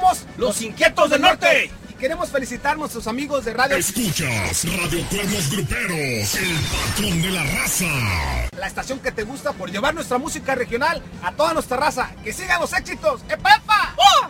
somos Los Inquietos del Norte. Y queremos felicitar a nuestros amigos de radio. Escuchas Radio Cuernos Gruperos, el patrón de la raza. La estación que te gusta por llevar nuestra música regional a toda nuestra raza. ¡Que sigan los éxitos! ¡Epa, epa! ¡Oh!